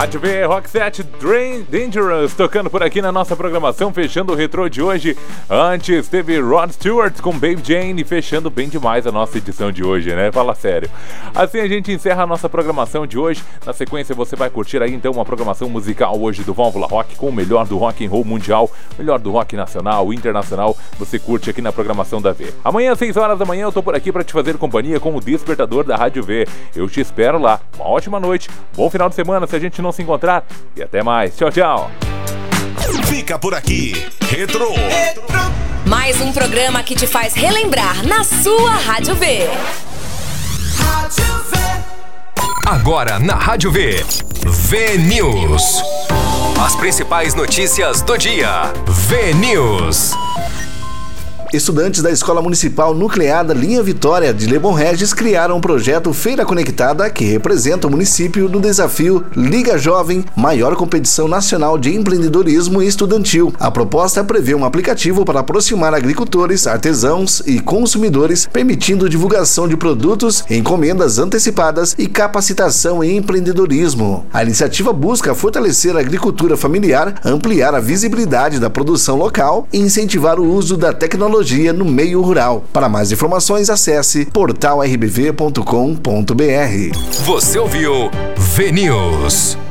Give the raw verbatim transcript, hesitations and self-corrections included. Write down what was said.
Rádio V, Roxette, Drain Dangerous, tocando por aqui na nossa programação, fechando o retrô de hoje. Antes teve Rod Stewart com Baby Jane, fechando bem demais a nossa edição de hoje, né? Fala sério. Assim a gente encerra a nossa programação de hoje. Na sequência você vai curtir aí então uma programação musical hoje do Válvula Rock, com o melhor do rock and roll mundial, melhor do rock nacional, internacional, você curte aqui na programação da V. Amanhã às seis horas da manhã eu tô por aqui para te fazer companhia com o Despertador da Rádio V. Eu te espero lá. Uma ótima noite, bom final de semana se a gente não se encontrar e até mais. Tchau, tchau. Fica por aqui, Retro. Retro. Mais um programa que te faz relembrar na sua Rádio V. Rádio V. Agora na Rádio V, V News. As principais notícias do dia. V News. Estudantes da Escola Municipal Nucleada Linha Vitória de Lebon Regis criaram um projeto Feira Conectada que representa o município no desafio Liga Jovem, maior competição nacional de empreendedorismo estudantil. A proposta prevê um aplicativo para aproximar agricultores, artesãos e consumidores, permitindo divulgação de produtos, encomendas antecipadas e capacitação em empreendedorismo. A iniciativa busca fortalecer a agricultura familiar, ampliar a visibilidade da produção local e incentivar o uso da tecnologia no meio rural. Para mais informações, acesse portal r b v ponto com ponto b r. Você ouviu V News.